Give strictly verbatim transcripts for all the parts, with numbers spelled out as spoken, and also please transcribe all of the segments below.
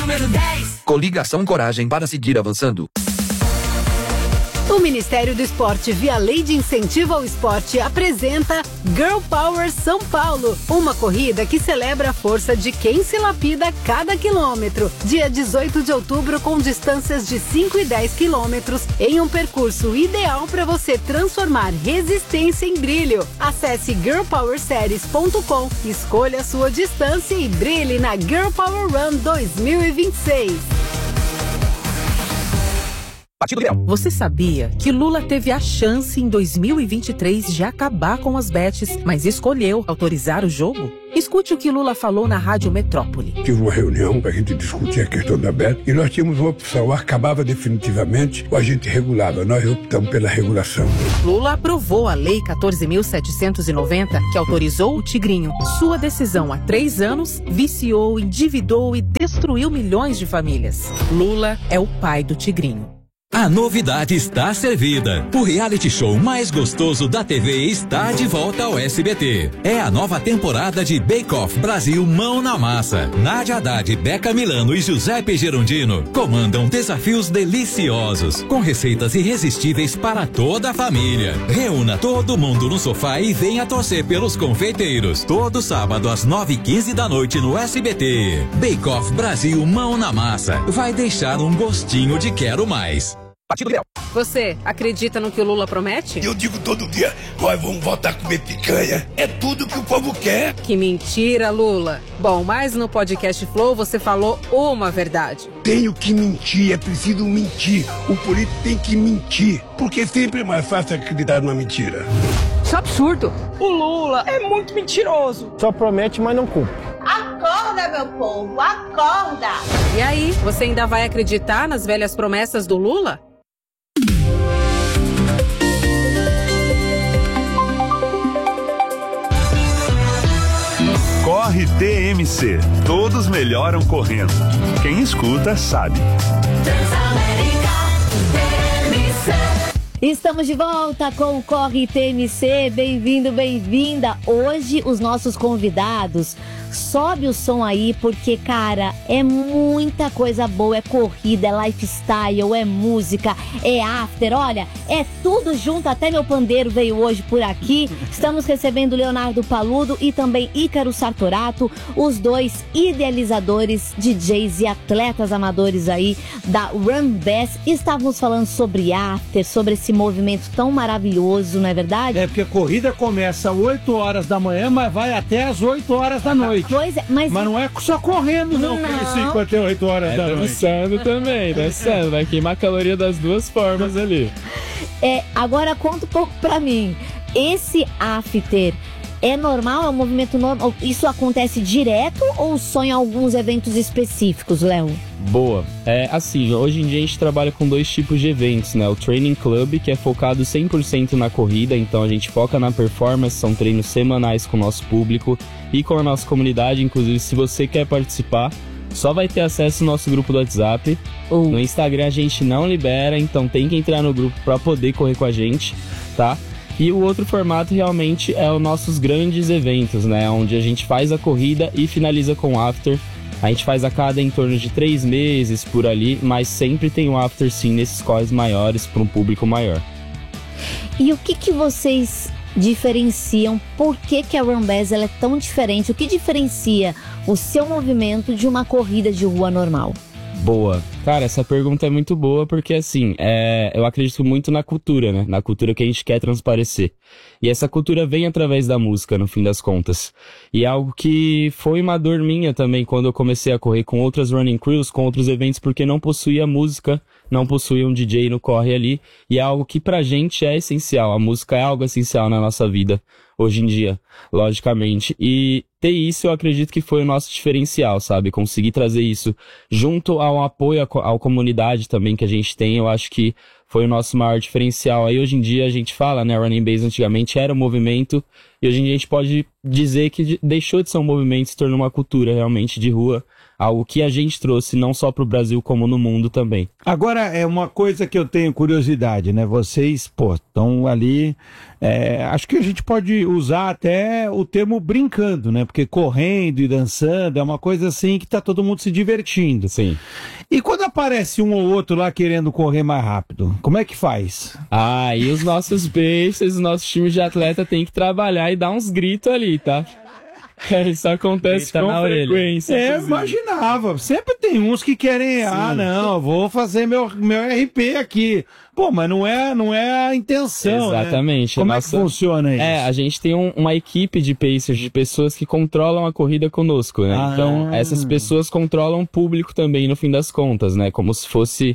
número dez. Coligação Coragem para seguir avançando. O Ministério do Esporte, via Lei de Incentivo ao Esporte, apresenta Girl Power São Paulo, uma corrida que celebra a força de quem se lapida a cada quilômetro. Dia dezoito de outubro, com distâncias de cinco e dez quilômetros, em um percurso ideal para você transformar resistência em brilho. Acesse girl power series ponto com, escolha a sua distância e brilhe na Girl Power Run dois mil e vinte e seis. Você sabia que Lula teve a chance em dois mil e vinte e três de acabar com as bets, mas escolheu autorizar o jogo? Escute o que Lula falou na Rádio Metrópole. Tive uma reunião para a gente discutir a questão da bet e nós tínhamos uma opção, ou acabava definitivamente ou a gente regulava. Nós optamos pela regulação. Lula aprovou a Lei quatorze mil setecentos e noventa, que autorizou o Tigrinho. Sua decisão há três anos viciou, endividou e destruiu milhões de famílias. Lula é o pai do Tigrinho. A novidade está servida. O reality show mais gostoso da T V está de volta ao S B T. É a nova temporada de Bake Off Brasil Mão na Massa. Nádia Haddad, Beca Milano e Giuseppe Gerondino comandam desafios deliciosos, com receitas irresistíveis para toda a família. Reúna todo mundo no sofá e venha torcer pelos confeiteiros. Todo sábado às nove e quinze da noite no S B T. Bake Off Brasil Mão na Massa. Vai deixar um gostinho de quero mais. Você acredita no que o Lula promete? Eu digo todo dia, nós vamos voltar a comer picanha. É tudo que o povo quer. Que mentira, Lula. Bom, mas no podcast Flow você falou uma verdade. Tenho que mentir, é preciso mentir. O político tem que mentir, porque sempre é mais fácil acreditar numa mentira. Isso é absurdo. O Lula é muito mentiroso. Só promete, mas não cumpre. Acorda, meu povo, acorda! E aí, você ainda vai acreditar nas velhas promessas do Lula? Corre T M C. Todos melhoram correndo. Quem escuta sabe. Transamérica T M C. Estamos de volta com o Corre T M C. Bem-vindo, bem-vinda. Hoje os nossos convidados, sobe o som aí, porque, cara, é muita coisa boa. É corrida, é lifestyle, é música, é after. Olha, é tudo junto. Até meu pandeiro veio hoje por aqui. Estamos recebendo Leonardo Paludo e também Ícaro Sartorato, os dois idealizadores, D Js e atletas amadores aí da Run Bass. Estávamos falando sobre after, sobre esse movimento tão maravilhoso, não é verdade? É, porque a corrida começa às oito horas da manhã, mas vai até às oito horas da noite. Pois é, mas... mas não é só correndo, não, não. que cinquenta e oito horas é da noite. dançando também, dançando, vai queimar a caloria das duas formas ali. É, agora conta um pouco pra mim, esse after é normal, é um movimento normal? Isso acontece direto ou só em alguns eventos específicos, Léo? Boa. É assim, hoje em dia a gente trabalha com dois tipos de eventos, né? O Training Club, que é focado cem por cento na corrida, então a gente foca na performance, são treinos semanais com o nosso público e com a nossa comunidade. Inclusive, se você quer participar, só vai ter acesso ao nosso grupo do WhatsApp. Uh. No Instagram a gente não libera, então tem que entrar no grupo para poder correr com a gente, tá? E o outro formato realmente é os nossos grandes eventos, né? Onde a gente faz a corrida e finaliza com o after. A gente faz a cada em torno de três meses por ali, mas sempre tem um after sim nesses corres maiores para um público maior. E o que que vocês diferenciam? Por que que a Run Bass ela é tão diferente? O que diferencia o seu movimento de uma corrida de rua normal? Boa. Cara, essa pergunta é muito boa porque, assim, é, eu acredito muito na cultura, né? Na cultura que a gente quer transparecer. E essa cultura vem através da música, no fim das contas. E é algo que foi uma dor minha também quando eu comecei a correr com outras running crews, com outros eventos, porque não possuía música, não possuía um D J no corre ali. E é algo que pra gente é essencial. A música é algo essencial na nossa vida, hoje em dia, logicamente. E ter isso eu acredito que foi o nosso diferencial, sabe? Conseguir trazer isso junto ao apoio à, à comunidade também que a gente tem, eu acho que foi o nosso maior diferencial. Aí hoje em dia a gente fala, né, Running Bass antigamente era um movimento, e hoje em dia a gente pode dizer que deixou de ser um movimento, se tornou uma cultura realmente de rua, algo que a gente trouxe não só pro Brasil, como no mundo também. Agora, é uma coisa que eu tenho curiosidade, né? Vocês, pô, estão ali... É, acho que a gente pode usar até o termo brincando, né? Porque correndo e dançando é uma coisa assim que tá todo mundo se divertindo. Sim. E quando aparece um ou outro lá querendo correr mais rápido, como é que faz? Ah, e os nossos peixes, os nossos times de atleta tem que trabalhar e dar uns gritos ali, tá? Isso acontece com frequência. É, eu imaginava. Sempre tem uns que querem, sim, ah, não, vou fazer meu, meu R P aqui. Pô, mas não é, não é a intenção, exatamente. Né? Como Nossa... é que funciona isso? É, a gente tem um, uma equipe de pacers, de pessoas que controlam a corrida conosco, né? Ah. Então, essas pessoas controlam o público também, no fim das contas, né? Como se fosse...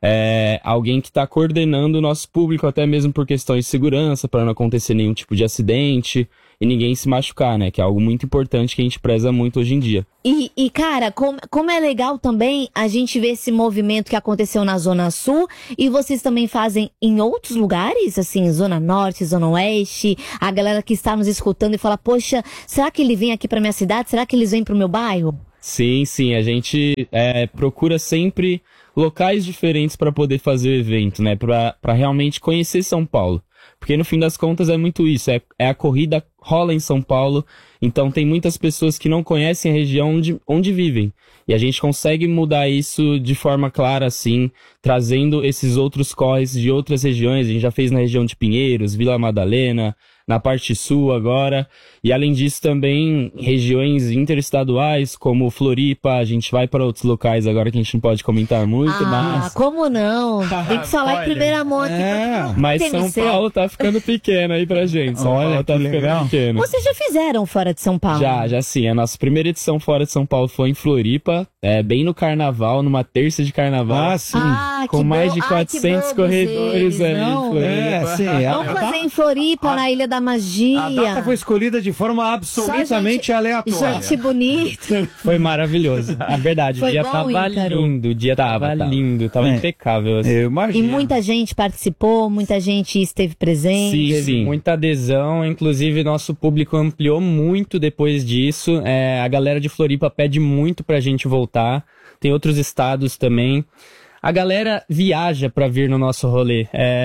É, alguém que está coordenando o nosso público, até mesmo por questões de segurança, para não acontecer nenhum tipo de acidente e ninguém se machucar, né? Que é algo muito importante que a gente preza muito hoje em dia. E, e cara, como, como é legal também a gente ver esse movimento que aconteceu na Zona Sul e vocês também fazem em outros lugares, assim, Zona Norte, Zona Oeste, a galera que está nos escutando e fala, poxa, será que ele vem aqui para minha cidade? Será que eles vêm para o meu bairro? Sim, sim, a gente é, procura sempre locais diferentes para poder fazer o evento, né? Para realmente conhecer São Paulo. Porque no fim das contas é muito isso, é, é a corrida rola em São Paulo, então tem muitas pessoas que não conhecem a região onde, onde vivem. E a gente consegue mudar isso de forma clara, assim, trazendo esses outros corres de outras regiões. A gente já fez na região de Pinheiros, Vila Madalena, na parte sul agora. E além disso também regiões interestaduais, como Floripa, a gente vai para outros locais agora que a gente não pode comentar muito, ah, mas... como não? Tem que falar em primeira mão aqui. É, mas São Paulo tá ficando pequeno aí pra gente. São Olha, Paulo tá ficando legal. pequeno. Vocês já fizeram fora de São Paulo? Já, já sim. A nossa primeira edição fora de São Paulo foi em Floripa, é, bem no carnaval, numa terça de carnaval. Ah, sim. Ah, com mais bom. de quatrocentos Ai, corredores ali em Floripa. É, sim. Vamos fazer em Floripa, a, na Ilha da Magia. A data foi escolhida de forma absolutamente gente, aleatória. Gente bonita. Foi maravilhoso. A verdade, Foi o dia bom, tava Ícaro? lindo. O dia tava, tava lindo, tava É. impecável. Assim. Eu E imagino. muita gente participou, muita gente esteve presente. Sim, sim. Muita adesão, inclusive nosso público ampliou muito depois disso. É, a galera de Floripa pede muito pra gente voltar. Tem outros estados também. A galera viaja pra vir no nosso rolê.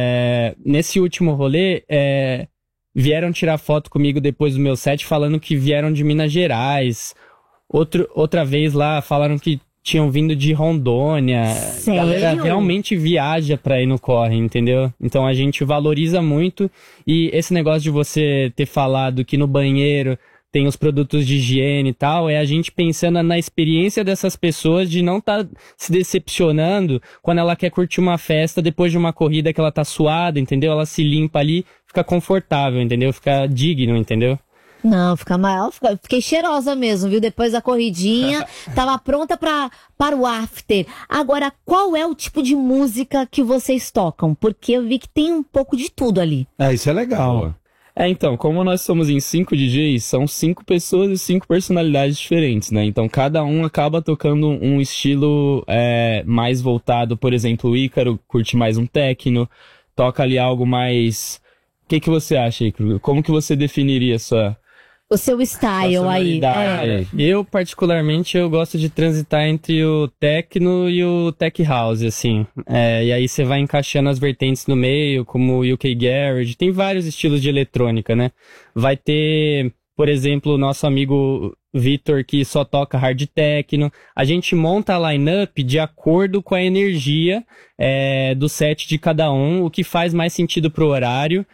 É, nesse último rolê, é, vieram tirar foto comigo depois do meu set falando que vieram de Minas Gerais. Outro, outra vez lá falaram que tinham vindo de Rondônia. Sério? A galera realmente viaja pra ir no corre, entendeu? Então a gente valoriza muito. E esse negócio de você ter falado que no banheiro tem os produtos de higiene e tal, é a gente pensando na experiência dessas pessoas de não estar tá se decepcionando quando ela quer curtir uma festa depois de uma corrida que ela tá suada, entendeu? Ela se limpa ali, fica confortável, entendeu? Fica digno, entendeu? Não, fica maior, fica, fiquei cheirosa mesmo, viu? Depois da corridinha, tava pronta pra, para o after. Agora, qual é o tipo de música que vocês tocam? Porque eu vi que tem um pouco de tudo ali. É, isso é legal. É, então, como nós somos em cinco D Js, são cinco pessoas e cinco personalidades diferentes, né? Então, cada um acaba tocando um estilo é, mais voltado, por exemplo, o Ícaro curte mais um techno, toca ali algo mais... O que, que você acha, Ícaro? Como que você definiria sua... O seu style aí. É. Eu, particularmente, eu gosto de transitar entre o techno e o tech house, assim. É, e aí você vai encaixando as vertentes no meio, como o U K Garage. Tem vários estilos de eletrônica, né? Vai ter, por exemplo, o nosso amigo Vitor, que só toca hard techno. A gente monta a line-up de acordo com a energia é, do set de cada um, o que faz mais sentido pro horário.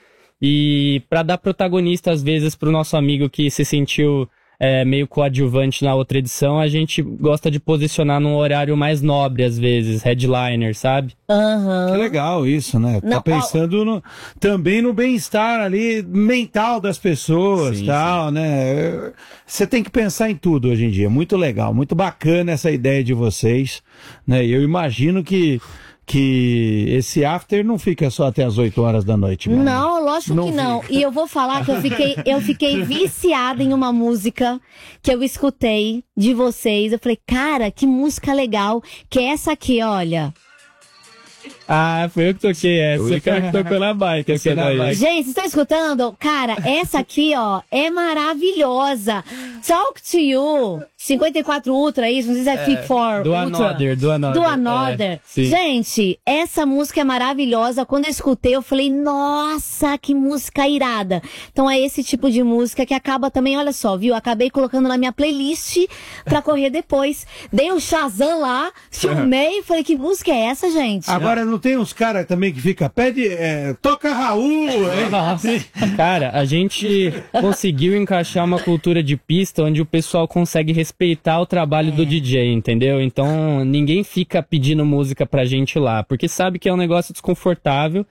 E para dar protagonista, às vezes, pro nosso amigo que se sentiu é, meio coadjuvante na outra edição, a gente gosta de posicionar num horário mais nobre, às vezes, headliner, sabe? Aham. Que legal isso, né? Não, tá pensando no, também no bem-estar ali mental das pessoas e tal, sim. né? Você tem que pensar em tudo hoje em dia. Muito legal, muito bacana essa ideia de vocês, né? Eu imagino que que esse after não fica só até as oito horas da noite. Mesmo. Não, lógico não que não. fica. E eu vou falar que eu fiquei, eu fiquei viciada em uma música que eu escutei de vocês. Eu falei, cara, que música legal. Que é essa aqui, olha. Ah, foi eu que toquei essa. Você que tocou na bike. Essa daí. Gente, vocês estão escutando? Cara, essa aqui, ó, é maravilhosa. Talk to You. cinquenta e quatro Ultra, isso, não sei se é, é Fit for do Ultra. Another, do Another. Do Another. É, sim. Gente, essa música é maravilhosa. Quando eu escutei, eu falei, nossa, que música irada. Então é esse tipo de música que acaba também, olha só, viu? Acabei colocando na minha playlist pra correr depois. Dei um Shazam lá, filmei e falei, que música é essa, gente? Agora não tem uns caras também que fica, pede, é, toca Raul. Nossa. Cara, a gente conseguiu encaixar uma cultura de pista onde o pessoal consegue respeitar o trabalho é. do D J, entendeu? Então ninguém fica pedindo música pra gente lá, porque sabe que é um negócio desconfortável.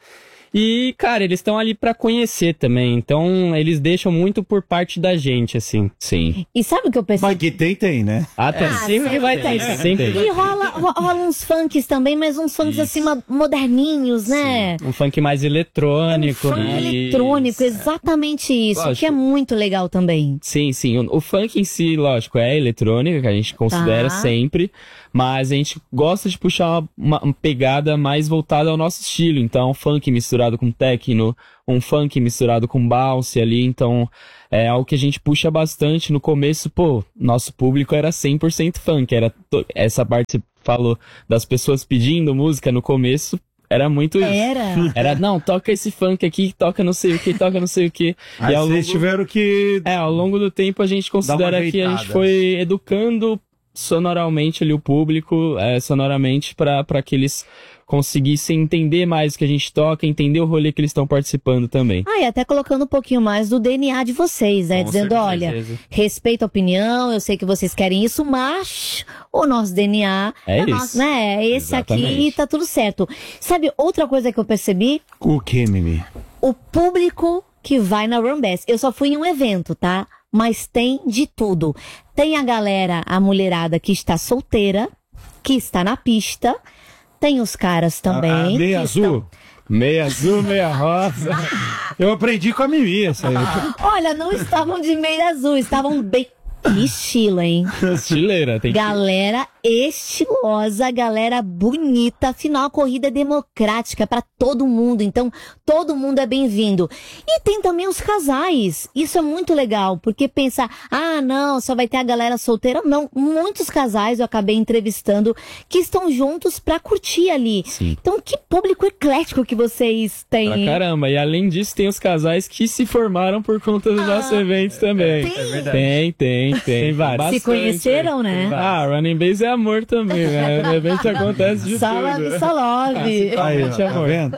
E, cara, eles estão ali pra conhecer também, então eles deixam muito por parte da gente, assim, sim. E sabe o que eu pensei? Mas que tem, tem, né? Ah, tem. Ah, sempre, sempre vai ter, tem. sempre. E rola, rola uns funks também, mas uns funks Isso. assim, moderninhos, né? Sim. Um funk mais eletrônico. Um funk né? eletrônico, exatamente isso, lógico. Que é muito legal também. Sim, sim, o, o funk em si, lógico, é eletrônica, que a gente considera tá. sempre, mas a gente gosta de puxar uma, uma pegada mais voltada ao nosso estilo, então funk misturado com techno, um funk misturado com bounce ali, então é algo que a gente puxa bastante. No começo, pô, nosso público era cem por cento funk, era to... essa parte que você falou das pessoas pedindo música no começo, era muito isso. Era? Era, não, toca esse funk aqui, toca não sei o que, toca não sei o que. Aí e ao vocês longo... tiveram que... É, ao longo do tempo a gente considera que a gente foi educando sonoramente ali o público, é, sonoramente para para que eles conseguissem entender mais o que a gente toca, entender o rolê que eles estão participando também. Ah, e até colocando um pouquinho mais do D N A de vocês, né? Com Dizendo, certeza. olha, respeito a opinião, eu sei que vocês querem isso, mas o nosso D N A é, é isso. Nosso, né? Esse Exatamente. Aqui tá tudo certo. Sabe outra coisa que eu percebi? O que, Mimi? O público que vai na Rumbest. Eu só fui em um evento, tá? Mas tem de tudo. Tem a galera, a mulherada que está solteira, que está na pista. Tem os caras também. A, a meia azul. Estão... Meia azul, meia rosa. Eu aprendi com a Mimi essa aí. Olha, não estavam de meia azul, estavam bem... Que estilo, hein? Estileira, tem Galera estilosa, galera bonita. Afinal, a corrida é democrática para todo mundo. Então, todo mundo é bem-vindo. E tem também os casais. Isso é muito legal, porque pensar, ah, não, só vai ter a galera solteira. Não, muitos casais eu acabei entrevistando que estão juntos para curtir ali. Sim. Então, que público eclético que vocês têm. Pra caramba. E além disso, tem os casais que se formaram por conta dos ah, nossos eventos também. Tem? É verdade. Tem, tem. Tem, tem vários. Se conheceram, né? Ah, Running Base é amor também, né? No evento acontece de Sala tudo. do Salove. Ah, aí, tá amor. Vendo?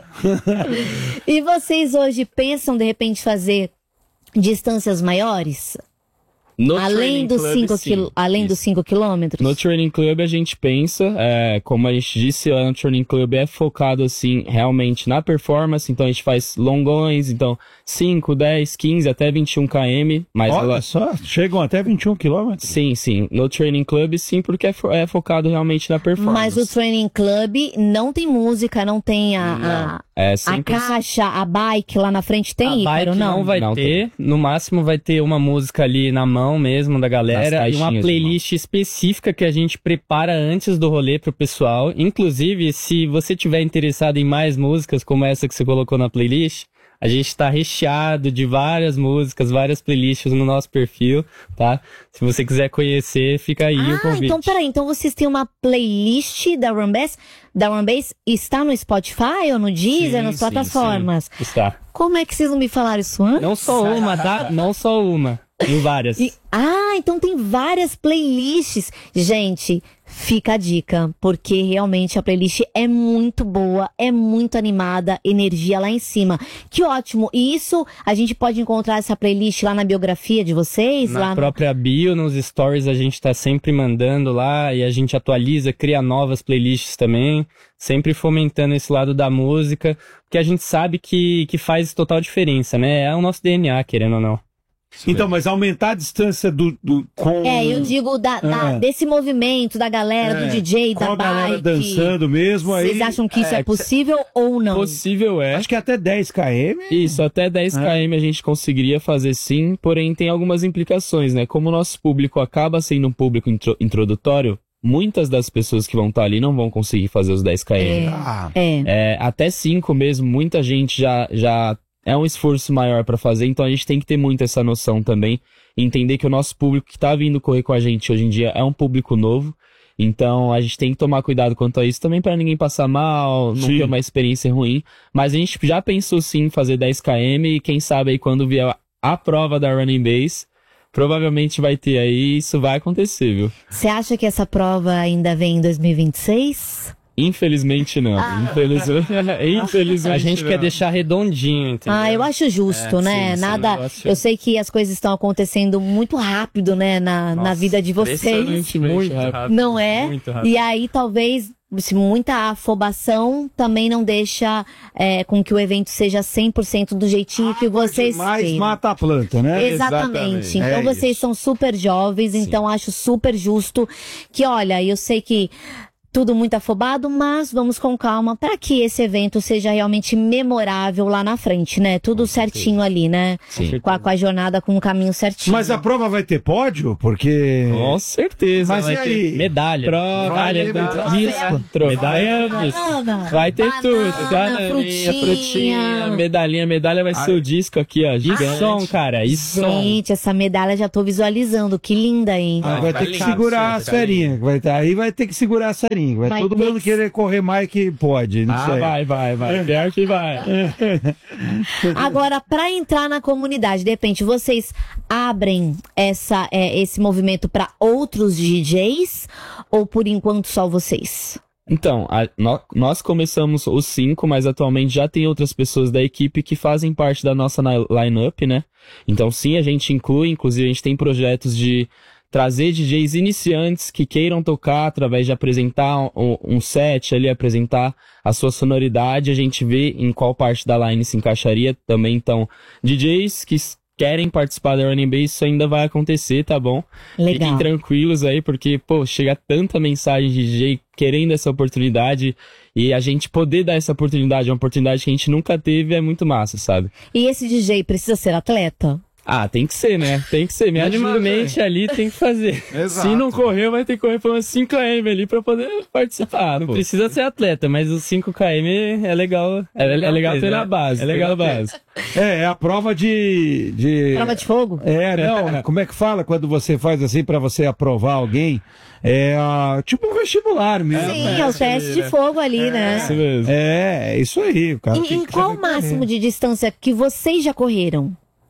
E vocês hoje pensam, de repente, fazer distâncias maiores? No além dos Club, cinco sim. quil... além dos cinco quilômetros? No Training Club a gente pensa, é, como a gente disse, lá no Training Club é focado assim, realmente na performance, então a gente faz longões, então cinco, dez, quinze, até vinte e um quilômetros. Mas Olha ela... só, chegam até vinte e um quilômetros? Sim, sim. No Training Club sim, porque é, fo- é focado realmente na performance. Mas o Training Club não tem música, não tem a, a, é a caixa, a bike lá na frente tem, a Ícaro, bike não? não vai não ter, tem. No máximo vai ter uma música ali na mão mesmo da galera e uma playlist específica que a gente prepara antes do rolê pro pessoal. Inclusive, se você tiver interessado em mais músicas como essa que você colocou na playlist, a gente tá recheado de várias músicas, várias playlists no nosso perfil, tá? Se você quiser conhecer, fica aí ah, o convite. Então peraí, então vocês têm uma playlist da Rumbest, da Rumbest, está no Spotify ou no Deezer, sim, nas sim, plataformas? Sim, está. Como é que vocês não me falaram isso antes? Não só uma, tá? Não só uma. Tem várias. E, ah, então tem várias playlists. Gente, fica a dica, porque realmente a playlist é muito boa, é muito animada, energia lá em cima. Que ótimo. E isso, a gente pode encontrar essa playlist lá na biografia de vocês? Na lá própria no... bio, nos stories, a gente tá sempre mandando lá e a gente atualiza, cria novas playlists também, sempre fomentando esse lado da música, porque a gente sabe que, que faz total diferença, né? É o nosso D N A, querendo ou não. Então, mas aumentar a distância do... do com... É, eu digo da, da, é. desse movimento da galera, é. do D J, com da a galera bike. dançando mesmo aí. Vocês acham que isso é, é possível ou não? Possível é. Acho que até dez quilômetros. Isso, até dez quilômetros a gente conseguiria fazer sim, porém tem algumas implicações, né? Como o nosso público acaba sendo um público intro- introdutório, muitas das pessoas que vão estar ali não vão conseguir fazer os dez quilômetros. É, é. É, até cinco mesmo, muita gente já... já é um esforço maior pra fazer, então a gente tem que ter muito essa noção também, entender que o nosso público que tá vindo correr com a gente hoje em dia é um público novo, então a gente tem que tomar cuidado quanto a isso também pra ninguém passar mal, não Sim. ter uma experiência ruim, mas a gente já pensou sim em fazer dez quilômetros e quem sabe aí quando vier a prova da Running Base, provavelmente vai ter aí, isso vai acontecer, viu? Você acha que essa prova ainda vem em dois mil e vinte e seis? Infelizmente não. Ah. Infelizmente, infelizmente A gente não. quer deixar redondinho, entendeu? Ah, eu acho justo, É, né? sim, sim, Nada. negócio- Eu sei que as coisas estão acontecendo muito rápido, né? Na, na Nossa, vida de vocês. impressionantemente Muito rápido. Não é? Muito rápido. E aí, talvez, se muita afobação também não deixa é, com que o evento seja cem por cento do jeitinho que vocês Mais queiram. mata a planta, né? Exatamente. Então É vocês isso. são super jovens, então acho super justo que, olha, eu sei que tudo muito afobado, mas vamos com calma para que esse evento seja realmente memorável lá na frente, né? Tudo certinho ali, né? Sim. Com a, com a jornada, com o caminho certinho. Mas a prova vai ter pódio? Porque... Com certeza. Mas vai e ter aí? Medalha. Prova, Vai ter medalha, medalha. disco, medalha, Banana, vai ter banana, tudo, bananinha, frutinha. frutinha, medalhinha, medalha vai ser o disco aqui, ó, E gigante. som, cara, e som. Gente, essa medalha já tô visualizando, que linda, hein? Ah, vai tá ter que lindo, segurar sim, as tá ferinhas. Vai ter, aí vai ter que segurar as ferinhas. Vai, Vai todo ter mundo que- querer correr mais que pode. Não Ah, sei. vai, vai, vai, pior que vai. Agora, para entrar na comunidade, de repente, vocês abrem essa, é, esse movimento para outros D Js ou por enquanto só vocês? Então, a- nó- nós começamos os cinco, mas atualmente já tem outras pessoas da equipe que fazem parte da nossa na- line-up, né? Então sim, a gente inclui, inclusive a gente tem projetos de trazer D Js iniciantes que queiram tocar através de apresentar um, um set ali, apresentar a sua sonoridade, a gente vê em qual parte da line se encaixaria também. Então, D Js que s- querem participar da Running Base, isso ainda vai acontecer, tá bom? Legal. Fiquem tranquilos aí, porque, pô, chega tanta mensagem de D J querendo essa oportunidade e a gente poder dar essa oportunidade, uma oportunidade que a gente nunca teve, é muito massa, sabe? E esse D J precisa ser atleta? Ah, tem que ser, né? Tem que ser. Minimamente ali tem que fazer. Exato. Se não correr, vai ter que correr por uns cinco quilômetros ali pra poder participar. Não pô. precisa ser atleta, mas os cinco quilômetros é legal. É, é legal ter na base. É legal ter na ter. base. É, é a prova de... de... Prova de fogo? É, não, como é que fala quando você faz assim pra você aprovar alguém? É ah, tipo um vestibular mesmo. Sim, é o teste de fogo ali, né? Isso mesmo. É, é isso aí. O cara E, tem e que qual saber o máximo de distância que vocês já correram?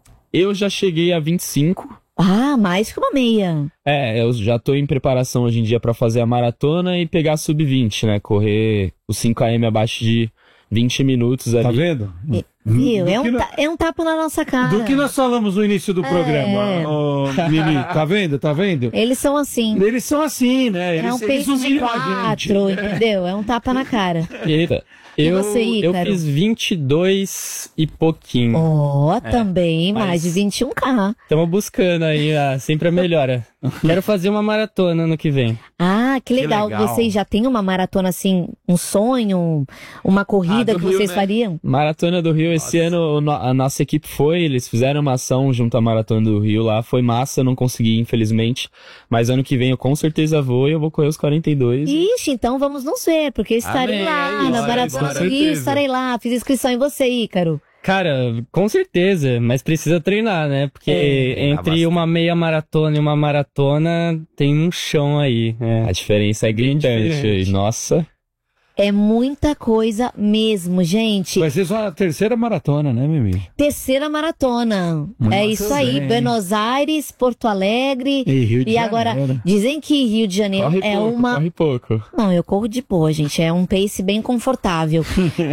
Eu já cheguei a vinte e cinco. Ah, mais que uma meia. É, eu já tô em preparação hoje em dia pra fazer a maratona e pegar sub vinte, né? Correr os cinco quilômetros abaixo de vinte minutos ali. Tá vendo? Viu? Do É que um, no- ta- é um tapa na nossa cara. Do que nós falamos no início do É. programa, ô, Mimi, tá vendo? Tá vendo? Eles são assim. Eles são assim, né? Eles, É um eles peito de humilham a gente. quatro, entendeu? É um tapa na cara. Eita. E Eu, você, eu Ícaro? fiz vinte e dois e pouquinho. Ó, É, também, mas- mais de vinte e um K. Estamos buscando aí a, sempre a melhora. Quero fazer uma maratona ano que vem. Ah, que legal. legal. Vocês já têm uma maratona assim, um sonho, uma corrida Ah, do que Rio, vocês né? fariam? Maratona do Rio, esse ano o no- a nossa equipe foi, eles fizeram uma ação junto à Maratona do Rio lá, foi massa, não consegui infelizmente, mas ano que vem eu com certeza vou e eu vou correr os quarenta e dois. Ixi, então vamos nos ver, porque eu estarei Amém, lá aí, na bora, Maratona com do Rio, certeza. estarei lá. Fiz inscrição em você, Ícaro. Cara, com certeza, mas precisa treinar, né? Porque É. entre uma meia maratona e uma maratona tem um chão aí. É, a diferença é gritante. diferente. Nossa. É muita coisa mesmo, gente. Vai ser só a terceira maratona, né, Mimi? Terceira maratona. Muito é isso aí. bem. Buenos Aires, Porto Alegre. E Rio de agora, Janeiro. dizem que Rio de Janeiro Corre é pouco, uma. corre pouco. Não, eu corro de boa, gente. É um pace bem confortável.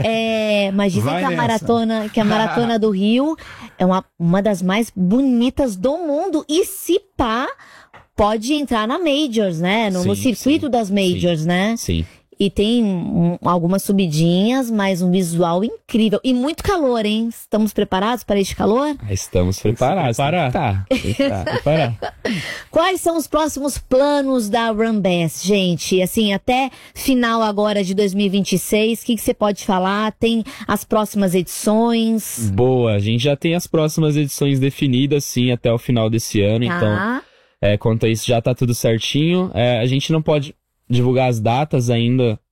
É, mas dizem Vai que a nessa. maratona, que a maratona do Rio é uma, uma das mais bonitas do mundo. E se pá, pode entrar na Majors, né? No, no Sim, circuito das Majors, né? Sim. E tem um, algumas subidinhas, mas um visual incrível. E muito calor, hein? Estamos preparados para este calor? Estamos preparados. preparar. Tá, tá, preparar. Quais são os próximos planos da Run Bass, gente? Assim, até final agora de dois mil e vinte e seis, o que que você pode falar? Tem as próximas edições? Boa, a gente já tem as próximas edições definidas, sim, até o final desse ano. Então, Tá. é, quanto a isso, já tá tudo certinho. É, a gente não pode divulgar as datas ainda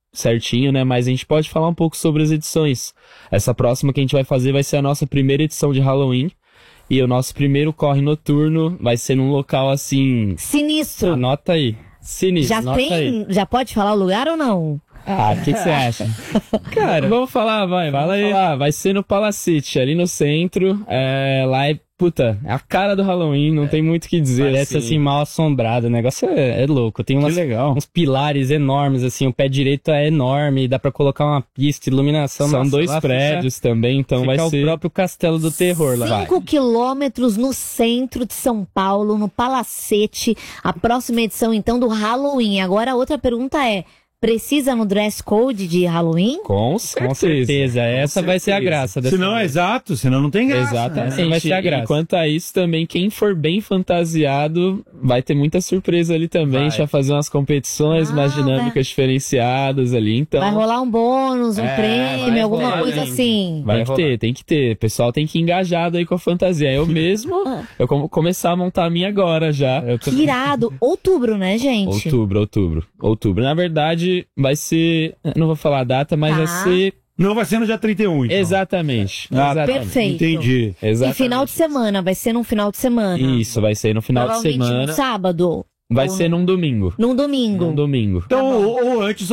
certinho, né? Mas a gente pode falar um pouco sobre as edições. Essa próxima que a gente vai fazer vai ser a nossa primeira edição de Halloween. E o nosso primeiro corre noturno vai ser num local assim... Sinistro. Anota aí. Sinistro. Já anota tem, aí. já pode falar o lugar ou não? Ah, o que você acha? Cara, vamos falar, vai, fala aí. Falar. Vai ser no Palacete, ali no centro. É, lá é, puta, é a cara do Halloween, não é. tem muito o que dizer. Parece assim, assim mal assombrado, o negócio é, é louco. Tem umas, legal. uns pilares enormes, assim, o pé direito é enorme, dá pra colocar uma pista, iluminação. São nossa, dois prédios fica, também, então vai ser... o próprio Castelo do Terror lá. Cinco quilômetros no centro de São Paulo, no Palacete. A próxima edição, então, do Halloween. Agora, a outra pergunta é... Precisa no dress code de Halloween? Com certeza. Com certeza. Essa Com vai certeza. ser a graça. Se não é exato, senão não tem graça. Exatamente. Essa vai ser a graça. Enquanto a isso também, quem for bem fantasiado vai ter muita surpresa ali também. Vai. A gente vai fazer umas competições, ah, umas dinâmicas vai. diferenciadas ali. Então... Vai rolar um bônus, um é, prêmio, alguma rolar, coisa gente. assim. Vai tem que rolar. ter, tem que ter. O pessoal tem que ir engajado aí com a fantasia. Eu mesmo, eu vou começar a montar a minha agora já. Eu tô... Que irado. Outubro, né, gente? Outubro, outubro. Outubro. Na verdade, vai ser... Não vou falar a data, mas tá. vai ser... Não vai ser no dia trinta e um, então. Exatamente. Ah, exatamente. Perfeito. Entendi. Exatamente. E final de semana, vai ser num final de semana. Isso, vai ser no final de semana. No sábado. Vai ser num domingo. Num domingo. Num domingo. Então, tá ou, ou antes